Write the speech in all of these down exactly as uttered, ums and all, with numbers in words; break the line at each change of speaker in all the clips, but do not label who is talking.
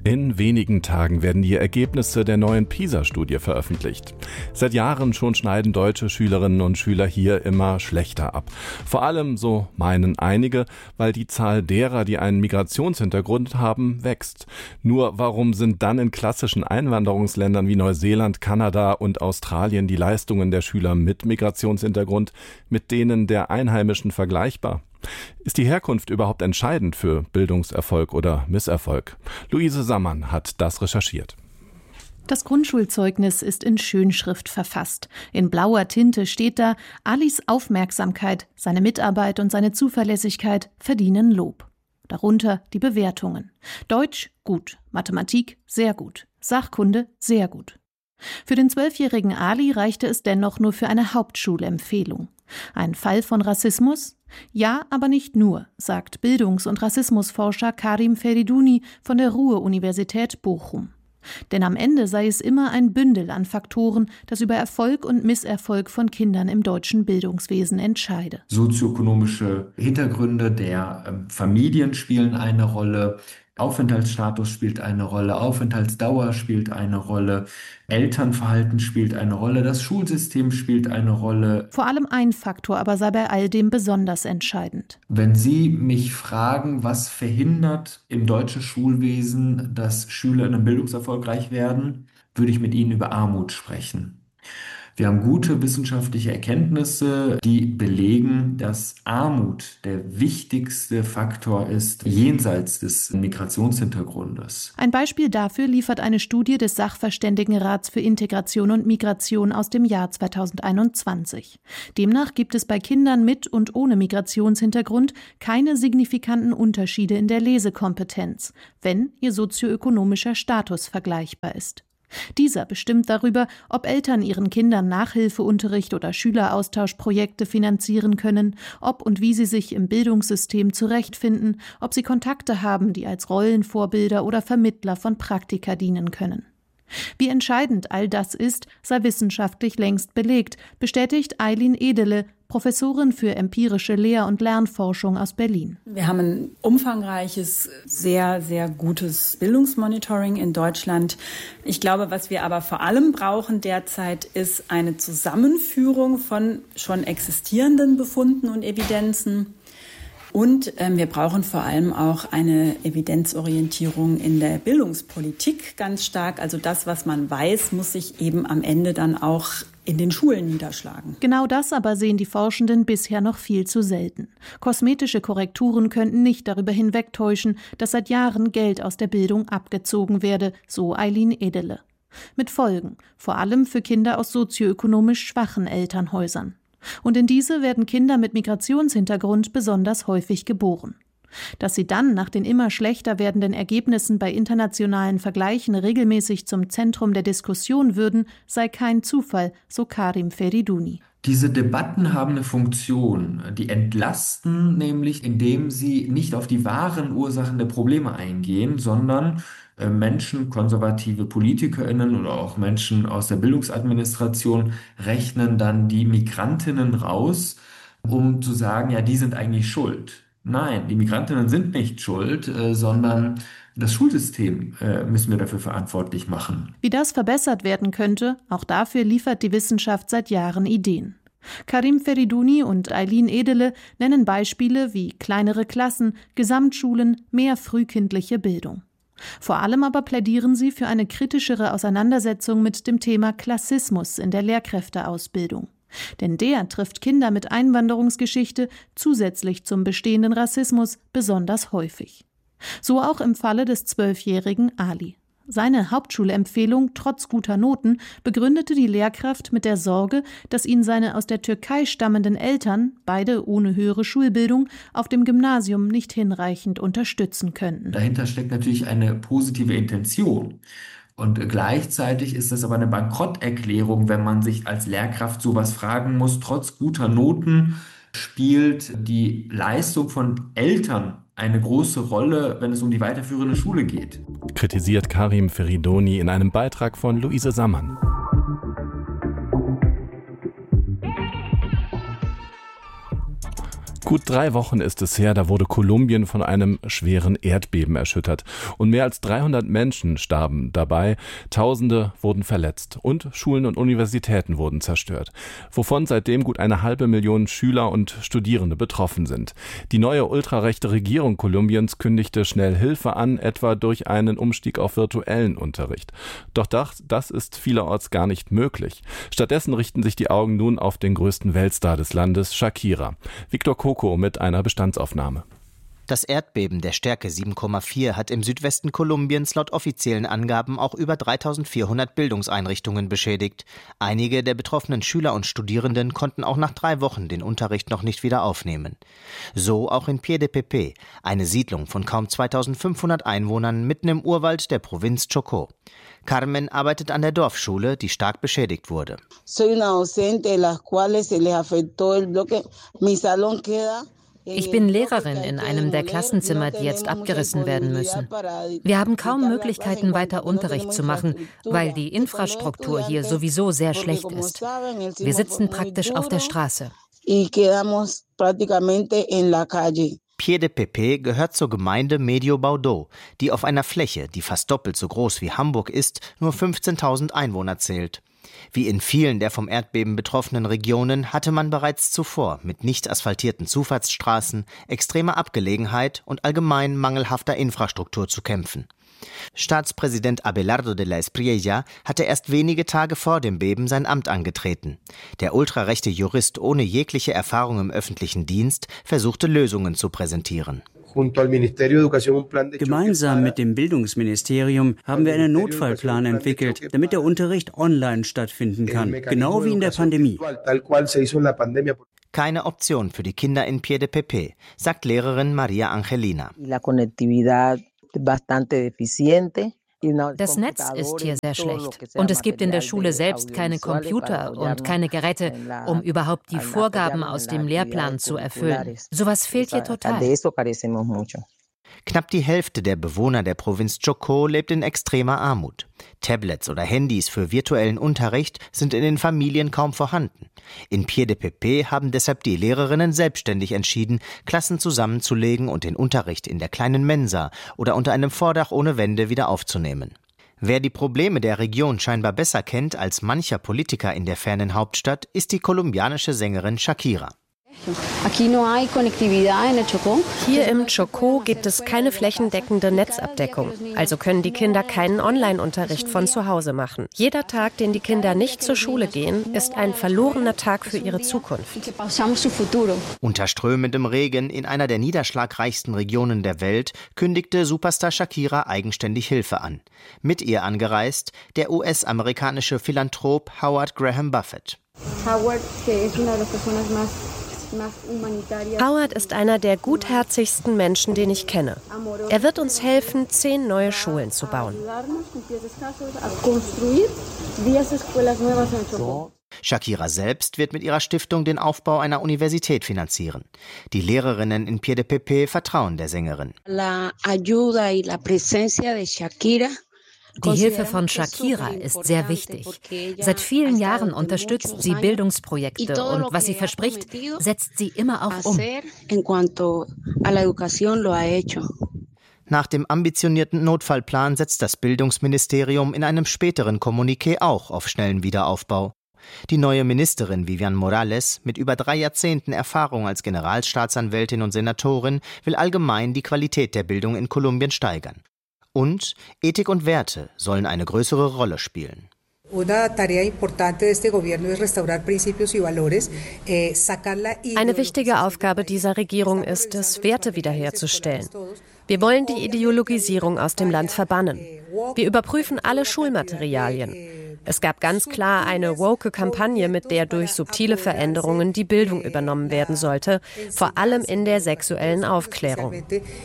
In wenigen Tagen werden die Ergebnisse der neuen PISA-Studie veröffentlicht. Seit Jahren schon schneiden deutsche Schülerinnen und Schüler hier immer schlechter ab. Vor allem, so meinen einige, weil die Zahl derer, die einen Migrationshintergrund haben, wächst. Nur warum sind dann in klassischen Einwanderungsländern wie Neuseeland, Kanada und Australien die Leistungen der Schüler mit Migrationshintergrund mit denen der Einheimischen vergleichbar? Ist die Herkunft überhaupt entscheidend für Bildungserfolg oder Misserfolg? Luise Sammann hat das recherchiert.
Das Grundschulzeugnis ist in Schönschrift verfasst. In blauer Tinte steht da: Alis Aufmerksamkeit, seine Mitarbeit und seine Zuverlässigkeit verdienen Lob. Darunter die Bewertungen. Deutsch gut, Mathematik sehr gut, Sachkunde sehr gut. Für den zwölfjährigen Ali reichte es dennoch nur für eine Hauptschulempfehlung. Ein Fall von Rassismus? Ja, aber nicht nur, sagt Bildungs- und Rassismusforscher Karim Feriduni von der Ruhr-Universität Bochum. Denn am Ende sei es immer ein Bündel an Faktoren, das über Erfolg und Misserfolg von Kindern im deutschen Bildungswesen entscheide.
Sozioökonomische Hintergründe der äh, Familien spielen eine Rolle, Aufenthaltsstatus spielt eine Rolle, Aufenthaltsdauer spielt eine Rolle, Elternverhalten spielt eine Rolle, das Schulsystem spielt eine Rolle.
Vor allem ein Faktor aber sei bei all dem besonders entscheidend.
Wenn Sie mich fragen, was verhindert im deutschen Schulwesen, dass Schülerinnen bildungserfolgreich werden, würde ich mit Ihnen über Armut sprechen. Wir haben gute wissenschaftliche Erkenntnisse, die belegen, dass Armut der wichtigste Faktor ist, jenseits des Migrationshintergrundes.
Ein Beispiel dafür liefert eine Studie des Sachverständigenrats für Integration und Migration aus dem Jahr zweitausendeinundzwanzig. Demnach gibt es bei Kindern mit und ohne Migrationshintergrund keine signifikanten Unterschiede in der Lesekompetenz, wenn ihr sozioökonomischer Status vergleichbar ist. Dieser bestimmt darüber, ob Eltern ihren Kindern Nachhilfeunterricht oder Schüleraustauschprojekte finanzieren können, ob und wie sie sich im Bildungssystem zurechtfinden, ob sie Kontakte haben, die als Rollenvorbilder oder Vermittler von Praktika dienen können. Wie entscheidend all das ist, sei wissenschaftlich längst belegt, bestätigt Eileen Edele, Professorin für empirische Lehr- und Lernforschung aus Berlin.
Wir haben ein umfangreiches, sehr, sehr gutes Bildungsmonitoring in Deutschland. Ich glaube, was wir aber vor allem brauchen derzeit, ist eine Zusammenführung von schon existierenden Befunden und Evidenzen. Und ähm, wir brauchen vor allem auch eine Evidenzorientierung in der Bildungspolitik ganz stark. Also das, was man weiß, muss sich eben am Ende dann auch in den Schulen niederschlagen.
Genau das aber sehen die Forschenden bisher noch viel zu selten. Kosmetische Korrekturen könnten nicht darüber hinwegtäuschen, dass seit Jahren Geld aus der Bildung abgezogen werde, so Eileen Edele. Mit Folgen, vor allem für Kinder aus sozioökonomisch schwachen Elternhäusern. Und in diese werden Kinder mit Migrationshintergrund besonders häufig geboren. Dass sie dann nach den immer schlechter werdenden Ergebnissen bei internationalen Vergleichen regelmäßig zum Zentrum der Diskussion würden, sei kein Zufall, so Karim Feriduni.
Diese Debatten haben eine Funktion. Die entlasten nämlich, indem sie nicht auf die wahren Ursachen der Probleme eingehen, sondern äh, Menschen, konservative PolitikerInnen oder auch Menschen aus der Bildungsadministration rechnen dann die Migrantinnen raus, um zu sagen, ja, die sind eigentlich schuld. Nein, die Migrantinnen sind nicht schuld, äh, sondern das Schulsystem äh, müssen wir dafür verantwortlich machen.
Wie das verbessert werden könnte, auch dafür liefert die Wissenschaft seit Jahren Ideen. Karim Feriduni und Eileen Edele nennen Beispiele wie kleinere Klassen, Gesamtschulen, mehr frühkindliche Bildung. Vor allem aber plädieren sie für eine kritischere Auseinandersetzung mit dem Thema Klassismus in der Lehrkräfteausbildung. Denn der trifft Kinder mit Einwanderungsgeschichte zusätzlich zum bestehenden Rassismus besonders häufig. So auch im Falle des zwölfjährigen Ali. Seine Hauptschulempfehlung trotz guter Noten begründete die Lehrkraft mit der Sorge, dass ihn seine aus der Türkei stammenden Eltern, beide ohne höhere Schulbildung, auf dem Gymnasium nicht hinreichend unterstützen könnten.
Dahinter steckt natürlich eine positive Intention. Und gleichzeitig ist das aber eine Bankrotterklärung, wenn man sich als Lehrkraft sowas fragen muss. Trotz guter Noten spielt die Leistung von Eltern eine große Rolle, wenn es um die weiterführende Schule geht.
Kritisiert Karim Feriduni in einem Beitrag von Luise Sammann. Gut drei Wochen ist es her, da wurde Kolumbien von einem schweren Erdbeben erschüttert. Und mehr als dreihundert Menschen starben dabei, Tausende wurden verletzt und Schulen und Universitäten wurden zerstört, wovon seitdem gut eine halbe Million Schüler und Studierende betroffen sind. Die neue ultrarechte Regierung Kolumbiens kündigte schnell Hilfe an, etwa durch einen Umstieg auf virtuellen Unterricht. Doch das, das ist vielerorts gar nicht möglich. Stattdessen richten sich die Augen nun auf den größten Weltstar des Landes, Shakira. Victor Coco mit einer Bestandsaufnahme.
Das Erdbeben der Stärke sieben Komma vier hat im Südwesten Kolumbiens laut offiziellen Angaben auch über dreitausendvierhundert Bildungseinrichtungen beschädigt. Einige der betroffenen Schüler und Studierenden konnten auch nach drei Wochen den Unterricht noch nicht wieder aufnehmen. So auch in Pie-de-Pepe, eine Siedlung von kaum zweitausendfünfhundert Einwohnern mitten im Urwald der Provinz Chocó. Carmen arbeitet an der Dorfschule, die stark beschädigt wurde.
Ich bin Lehrerin in einem der Klassenzimmer, die jetzt abgerissen werden müssen. Wir haben kaum Möglichkeiten, weiter Unterricht zu machen, weil die Infrastruktur hier sowieso sehr schlecht ist. Wir sitzen praktisch auf der Straße.
Pie-de-Pepe gehört zur Gemeinde Medio Baudó, die auf einer Fläche, die fast doppelt so groß wie Hamburg ist, nur fünfzehntausend Einwohner zählt. Wie in vielen der vom Erdbeben betroffenen Regionen hatte man bereits zuvor mit nicht asphaltierten Zufahrtsstraßen, extremer Abgelegenheit und allgemein mangelhafter Infrastruktur zu kämpfen. Staatspräsident Abelardo de la Espriella hatte erst wenige Tage vor dem Beben sein Amt angetreten. Der ultrarechte Jurist ohne jegliche Erfahrung im öffentlichen Dienst versuchte Lösungen zu präsentieren.
Gemeinsam mit dem Bildungsministerium haben wir einen Notfallplan entwickelt, damit der Unterricht online stattfinden kann, genau wie in der Pandemie.
Keine Option für die Kinder in Pie-de-Pepe, sagt Lehrerin Maria Angelina.
Das Netz ist hier sehr schlecht und es gibt in der Schule selbst keine Computer und keine Geräte, um überhaupt die Vorgaben aus dem Lehrplan zu erfüllen. Sowas fehlt hier total.
Knapp die Hälfte der Bewohner der Provinz Chocó lebt in extremer Armut. Tablets oder Handys für virtuellen Unterricht sind in den Familien kaum vorhanden. In Pie-de-Pepe haben deshalb die Lehrerinnen selbstständig entschieden, Klassen zusammenzulegen und den Unterricht in der kleinen Mensa oder unter einem Vordach ohne Wände wieder aufzunehmen. Wer die Probleme der Region scheinbar besser kennt als mancher Politiker in der fernen Hauptstadt, ist die kolumbianische Sängerin Shakira.
Hier im Chocó gibt es keine flächendeckende Netzabdeckung, also können die Kinder keinen Online-Unterricht von zu Hause machen. Jeder Tag, den die Kinder nicht zur Schule gehen, ist ein verlorener Tag für ihre Zukunft.
Unter strömendem Regen in einer der niederschlagreichsten Regionen der Welt kündigte Superstar Shakira eigenständig Hilfe an. Mit ihr angereist der U S-amerikanische Philanthrop Howard Graham Buffett.
Howard, Howard ist einer der gutherzigsten Menschen, den ich kenne. Er wird uns helfen, zehn neue Schulen zu bauen.
Shakira selbst wird mit ihrer Stiftung den Aufbau einer Universität finanzieren. Die Lehrerinnen in Pie-de-Pepe vertrauen der Sängerin.
Die Hilfe von Shakira ist sehr wichtig. Seit vielen Jahren unterstützt sie Bildungsprojekte und was sie verspricht, setzt sie immer auch um.
Nach dem ambitionierten Notfallplan setzt das Bildungsministerium in einem späteren Kommuniqué auch auf schnellen Wiederaufbau. Die neue Ministerin Vivian Morales, mit über drei Jahrzehnten Erfahrung als Generalstaatsanwältin und Senatorin, will allgemein die Qualität der Bildung in Kolumbien steigern. Und Ethik und Werte sollen eine größere Rolle spielen.
Eine wichtige Aufgabe dieser Regierung ist es, Werte wiederherzustellen. Wir wollen die Ideologisierung aus dem Land verbannen. Wir überprüfen alle Schulmaterialien. Es gab ganz klar eine woke Kampagne, mit der durch subtile Veränderungen die Bildung übernommen werden sollte, vor allem in der sexuellen Aufklärung.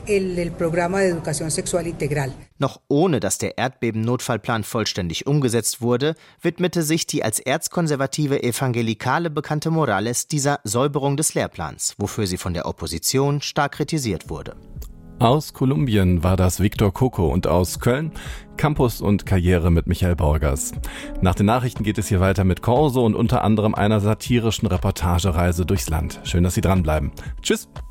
Noch ohne dass der Erdbeben-Notfallplan vollständig umgesetzt wurde, widmete sich die als erzkonservative Evangelikale bekannte Morales dieser Säuberung des Lehrplans, wofür sie von der Opposition stark kritisiert wurde.
Aus Kolumbien war das Victor Coco und aus Köln Campus und Karriere mit Michael Borgers. Nach den Nachrichten geht es hier weiter mit Corso und unter anderem einer satirischen Reportagereise durchs Land. Schön, dass Sie dranbleiben. Tschüss!